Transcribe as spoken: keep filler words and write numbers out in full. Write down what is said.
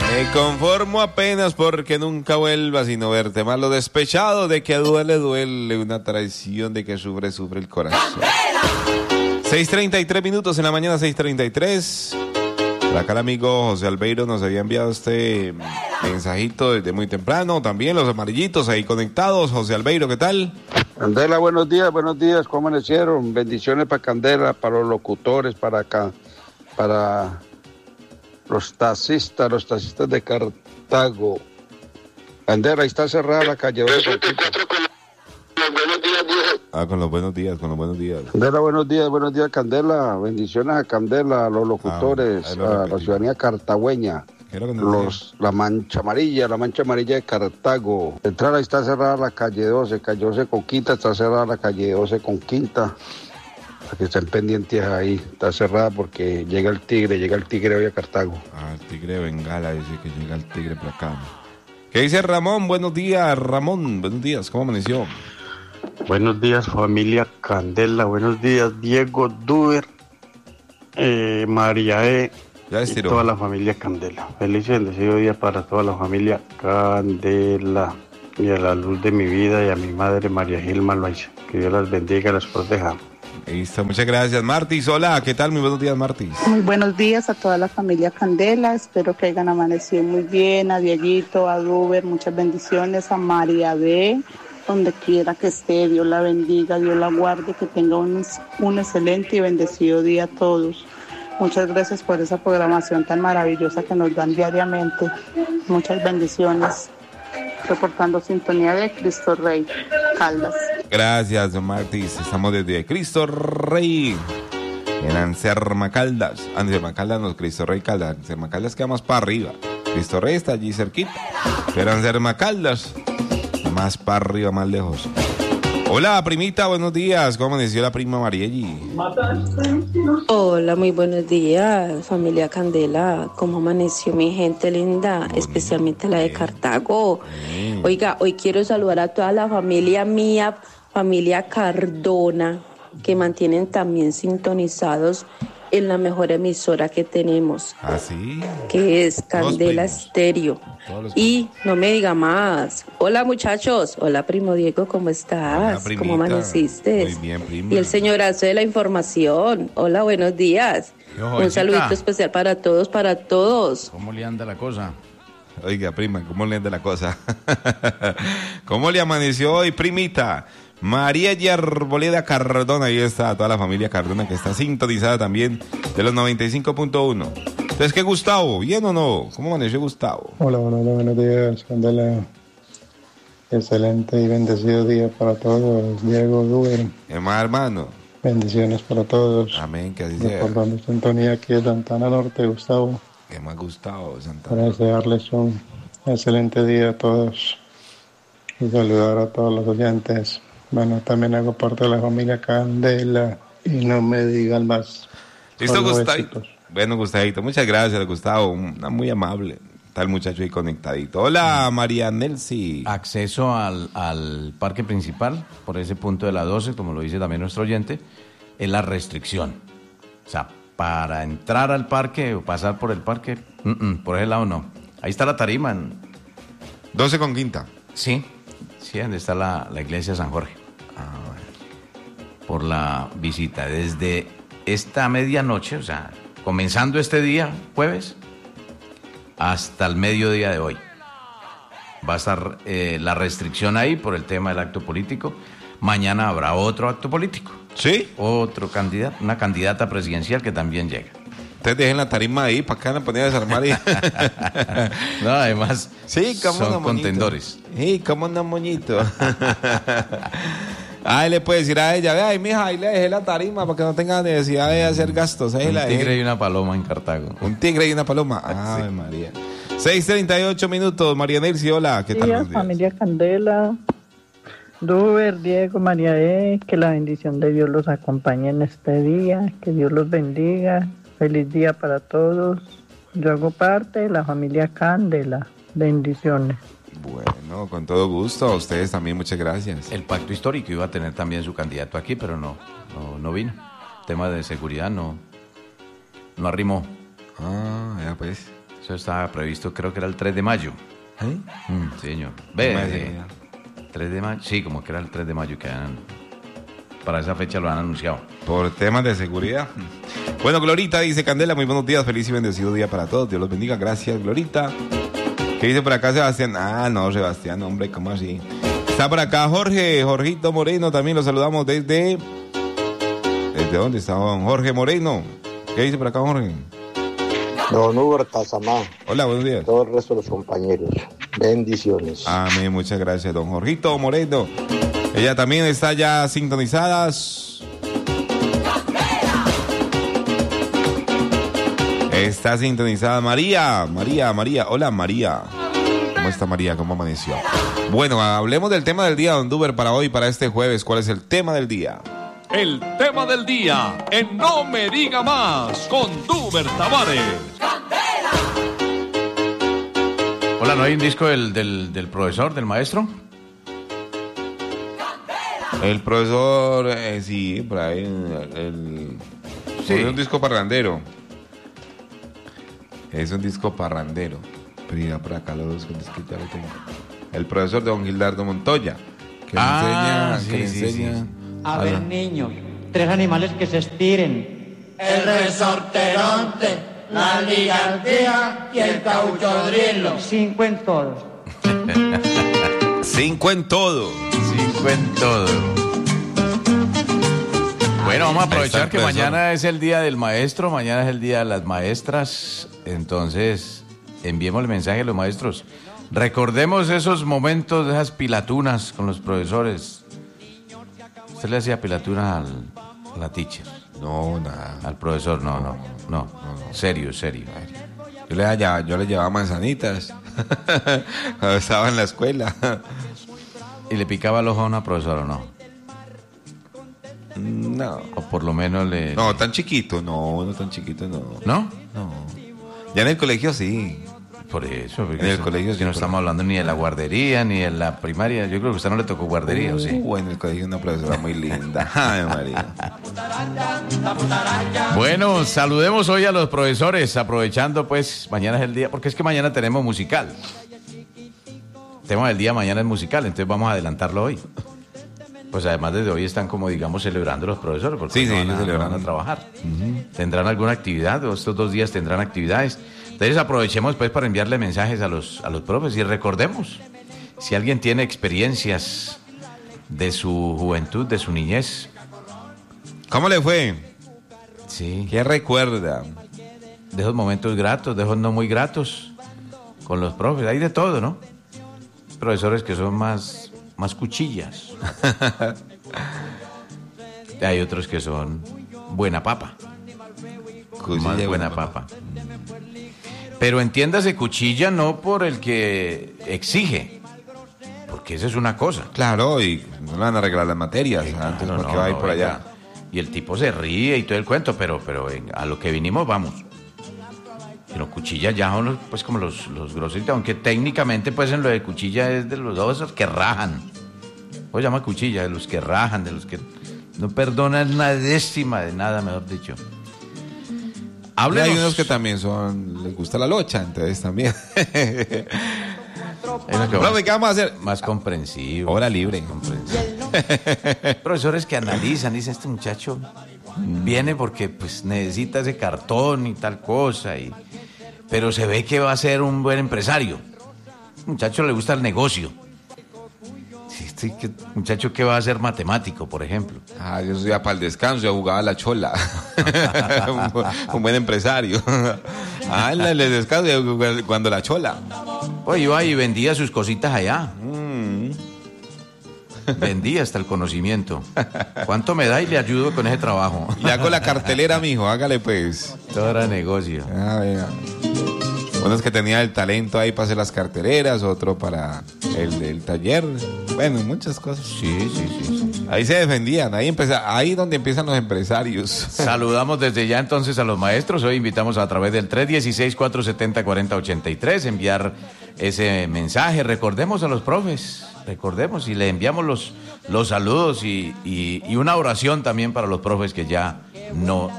Me conformo apenas porque nunca vuelva sino verte más. Lo despechado de que duele, duele. Una traición de que sufre, sufre el corazón. seis treinta y tres minutos en la mañana, seis treinta y tres. Por acá el amigo José Albeiro nos había enviado este mensajito desde muy temprano. También los amarillitos ahí conectados. José Albeiro, ¿qué tal? Candela, buenos días, buenos días. ¿Cómo amanecieron? Bendiciones para Candela, para los locutores, para acá, para los taxistas, los taxistas de Cartago. Candela, ahí está cerrada la calle. Ah, con los buenos días, con los buenos días. Candela, buenos días, buenos días, Candela. Bendiciones a Candela, a los locutores, ah, a la ciudadanía cartagüeña. Los, la mancha amarilla, la mancha amarilla de Cartago. De entrada ahí está cerrada la calle doce, calle doce con quinta, está cerrada la calle doce con quinta. Para que estén pendientes ahí, está cerrada porque llega el tigre, llega el tigre hoy a Cartago. Ah, el tigre de Bengala dice que llega el tigre por acá. ¿Qué dice Ramón? Buenos días, Ramón, buenos días, ¿cómo amaneció? Buenos días, familia Candela. Buenos días, Diego Duber, eh, María E. Ya y toda la familia Candela. Feliz y bendecido día para toda la familia Candela. Y a la luz de mi vida y a mi madre María Gilma Loaiza. Que Dios las bendiga y las proteja. Listo, muchas gracias. Martis, hola, ¿qué tal? Muy buenos días, Martis. Muy buenos días a toda la familia Candela. Espero que hayan amanecido muy bien. A Dieguito, a Duber, muchas bendiciones. A María B. Donde quiera que esté, Dios la bendiga, Dios la guarde, que tenga un, un excelente y bendecido día a todos. Muchas gracias por esa programación tan maravillosa que nos dan diariamente. Muchas bendiciones. Reportando sintonía de Cristo Rey, Caldas. Gracias, don Martis. Estamos desde Cristo Rey, en Anserma Caldas. Anserma Caldas, no, Cristo Rey Caldas. Anserma Caldas queda más para arriba. Cristo Rey está allí cerquita. Pero Anserma Caldas, más para arriba, más lejos. Hola, primita, buenos días. ¿Cómo amaneció la prima Marielli? Hola, muy buenos días, familia Candela. ¿Cómo amaneció mi gente linda? Bonito, especialmente la de Cartago. Bien. Oiga, hoy quiero saludar a toda la familia mía, familia Cardona, que mantienen también sintonizados en la mejor emisora que tenemos. ¿Ah, sí? Que es Candela Estéreo. Y no me diga más. Hola, muchachos. Hola, primo Diego, ¿cómo estás? Hola, ¿cómo amaneciste? Muy bien, prima. Y el señorazo de la información. Hola, buenos días. Yo, un saludito especial para todos, para todos. ¿Cómo le anda la cosa? Oiga, prima, ¿cómo le anda la cosa? ¿Cómo le amaneció hoy, primita? María y Arboleda Cardona, ahí está toda la familia Cardona que está sintonizada también de los noventa y cinco punto uno. Entonces, ¿qué, Gustavo? ¿Bien o no? ¿Cómo amaneció Gustavo? Hola, hola, hola, buenos días, Candela. Excelente y bendecido día para todos, Diego, Duber. Emma, hermano. Bendiciones para todos. Amén, que así sea. Recordando sintonía aquí de Santana Norte, Gustavo. ¿Qué más, Gustavo? Santana. Para desearles un excelente día a todos y saludar a todos los oyentes. Bueno, también hago parte de la familia Candela y no me digan más. Listo, Gustavito. Bueno, Gustavito, muchas gracias, Gustavo. Una muy amable. Está el muchacho ahí conectadito. Hola, María Nelsi. Acceso al, al parque principal, por ese punto de la doce, como lo dice también nuestro oyente, es la restricción. O sea, para entrar al parque o pasar por el parque, uh-uh, por ese lado no. Ahí está la tarima. En... doce con quinta. Sí, sí, donde está la, la iglesia de San Jorge. Ah, bueno. Por la visita. Desde esta medianoche, o sea, comenzando este día, jueves, hasta el mediodía de hoy. Va a estar eh, la restricción ahí por el tema del acto político. Mañana habrá otro acto político. ¿Sí? Otro candidato, una candidata presidencial que también llega. Ustedes dejen la tarima ahí, para acá la ponía a desarmar y... No, además sí, son no, contendores. Sí, cómo no, moñito. Ahí le puede decir a ella, vea, mija, ahí le dejé la tarima para que no tenga necesidad de hacer gastos. Ahí un la tigre dejé. Y una paloma en Cartago. Un tigre y una paloma. Ay, sí. María. seis treinta y ocho minutos. María Nelsi, hola. ¿Qué tal? Días, familia Candela. Duber, Diego, María E. Que la bendición de Dios los acompañe en este día. Que Dios los bendiga. Feliz día para todos. Yo hago parte de la familia Candela. Bendiciones. Bueno, con todo gusto. A ustedes también, muchas gracias. El pacto histórico iba a tener también su candidato aquí, pero no, no, no vino. Tema de seguridad no, no arrimó. Ah, ya pues. Eso estaba previsto, creo que era el tres de mayo. ¿Eh? Mm, sí, señor. Ve, eh, tres de mayo, sí, como que era el tres de mayo que han, para esa fecha lo han anunciado. Por temas de seguridad. Bueno, Glorita dice, Candela, muy buenos días, feliz y bendecido día para todos. Dios los bendiga, gracias, Glorita. ¿Qué dice por acá Sebastián? Ah, no, Sebastián, hombre, ¿cómo así? Está por acá Jorge, Jorgito Moreno, también lo saludamos desde... ¿Desde dónde está don Jorge Moreno? ¿Qué dice por acá, Jorge? Don Hugo Tazamá. Hola, buenos días. Todo el resto de los compañeros. Bendiciones. Amén, muchas gracias, don Jorgito Moreno. Ella también está ya sintonizada. Está sintonizada María. María, María. Hola, María. ¿Cómo está María? ¿Cómo amaneció? Bueno, hablemos del tema del día, don Duber, para hoy, para este jueves. ¿Cuál es el tema del día? El tema del día en No Me Diga Más con Duber Tavares. Hola, ¿no hay un disco del, del, del profesor, del maestro? El profesor, eh, sí, por ahí, el, el sí. Es un disco parrandero. Es un disco parrandero. Pero mira por acá los dos que ya lo tengo. El profesor de don Gildardo Montoya, que ah, le enseña, sí, que le sí, enseña sí, sí. A ver, a niños, tres animales que se estiren. El resorteronte, la ligantía y el cauchodrilo. Cinco en todo. Cinco en todo. Cinco en todo. Bueno, vamos a aprovechar que mañana es el día del maestro, mañana es el día de las maestras. Entonces, enviemos el mensaje a los maestros. Recordemos esos momentos, de esas pilatunas con los profesores. ¿Usted le hacía pilatunas al, a la teacher? No, nada. Al profesor, no, no, no. no, no. Serio, serio. Yo le, llevaba, yo le llevaba manzanitas cuando estaba en la escuela. ¿Y le picaba el ojo a una profesora o no? No. O por lo menos le... No, tan chiquito, no, no tan chiquito, no. ¿No? No. Ya en el colegio sí. Por eso, porque en el eso, colegio sí, no estamos hablando ni de la guardería ni de la primaria. Yo creo que a usted no le tocó guardería, uh, ¿o sí? Bueno, en el colegio una profesora muy linda. Ay, María. Bueno, saludemos hoy a los profesores, aprovechando pues, mañana es el día, porque es que mañana tenemos musical. El tema del día mañana es musical, entonces vamos a adelantarlo hoy. Pues además desde hoy están como digamos celebrando los profesores, porque sí, no sí, van, a, no van a trabajar. Uh-huh. ¿Tendrán alguna actividad? Estos dos días tendrán actividades. Entonces aprovechemos pues para enviarle mensajes a los, a los profes y recordemos, si alguien tiene experiencias de su juventud, de su niñez. ¿Cómo le fue? Sí. ¿Qué recuerda? De esos momentos gratos, de esos no muy gratos con los profes, hay de todo, ¿no? Profesores que son más, más cuchillas. Hay otros que son buena papa. Cuchilla más buena, buena papa. papa. Pero entiéndase cuchilla no por el que exige, porque esa es una cosa. Claro, y no le van a arreglar las materias sí, antes claro, porque no, va a ir no, por allá. Y el tipo se ríe y todo el cuento, pero, pero a lo que vinimos vamos. Pero cuchilla ya son los, pues como los, los groseritos, aunque técnicamente pues en lo de cuchilla es de los dos que rajan. O se llama cuchilla, de los que rajan, de los que no perdonan una décima de nada, mejor dicho. Háblenos. Y hay unos que también son, les gusta la locha, entonces también. Profe, ¿qué vamos a hacer? Más comprensivo. Hora libre. Comprensivo. Profesores que analizan, dicen, este muchacho viene porque pues necesita ese cartón y tal cosa, y, pero se ve que va a ser un buen empresario. Muchacho le gusta el negocio. Sí, que, muchacho que va a ser matemático, por ejemplo. Ah, yo soy para el descanso, yo jugaba la chola. un, un buen empresario. Ah, en el descanso, cuando la chola. Oye, iba y vendía sus cositas allá. Mm. Vendía hasta el conocimiento. ¿Cuánto me da y le ayudo con ese trabajo? Le hago la cartelera, mijo, hágale pues. Todo era negocio. Ah, venga. Uno es que tenía el talento ahí para hacer las carteleras, otro para el, el taller. Bueno, muchas cosas. Sí, sí, sí, sí. Ahí se defendían, ahí empieza, ahí donde empiezan los empresarios. Saludamos desde ya entonces a los maestros. Hoy invitamos a través del tres uno seis, cuatro siete cero, cuatro cero ocho tres enviar ese mensaje. Recordemos a los profes, recordemos y le enviamos los, los saludos y, y, y una oración también para los profes que ya no